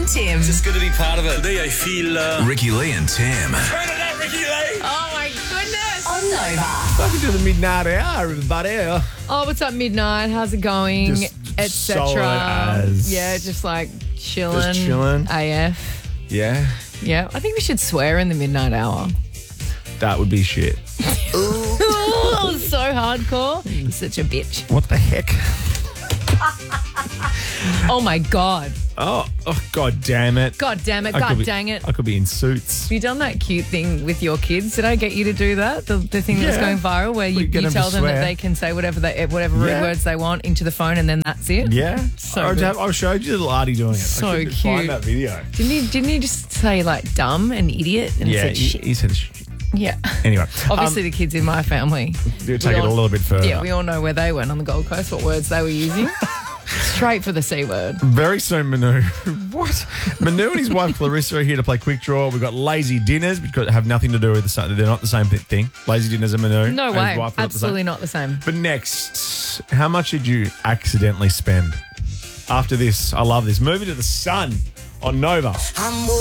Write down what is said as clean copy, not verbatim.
and Tim. Just good to be part of it. Today I feel... Ricky Lee and Tim. Turn it up, Ricky Lee! Oh, my goodness. On Nova. Welcome to the midnight hour, everybody. Oh, what's up, Midnight? How's it going? Just solid as. Yeah, just like chilling. Just chilling. AF. Yeah, Yeah, I think we should swear in the midnight hour. that would be shit. Oh, so hardcore. You're such a bitch. What the heck? Oh, my God. Oh, God damn it. God damn it. I could God be- dang it. I could be in suits. Have you done that cute thing with your kids? Did I get you to do that? The thing that's Yeah. going viral where you get them to tell them that swear. they can say whatever rude Yeah. words they want into the phone and then that's it? Yeah. So good. I showed you little Artie doing it. So I could cute. Find that video. Didn't he just say like dumb and idiot? And Yeah, said shit? he said Yeah. Anyway. Obviously, the kids in my family. do take it a little bit further. Yeah, we all know where they went on the Gold Coast, what words they were using. Straight for the C word. Very soon, Manu. What? Manu and his wife Clarissa are here to play Quick Draw. We've got lazy dinners because have nothing to do with the same. They're not the same thing. Lazy dinners and Manu. No and his way. wife are Absolutely not the same. But next, how much did you accidentally spend? After this, I love this. Movie to the Sun on Nova.